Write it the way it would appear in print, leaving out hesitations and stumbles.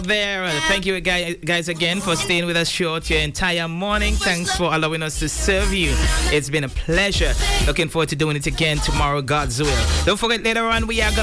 there. Thank you guys again for staying with us throughout your entire morning. Thanks for allowing us to serve you. It's been a pleasure. Looking forward to doing it again tomorrow, God's will. Don't forget, later on we are going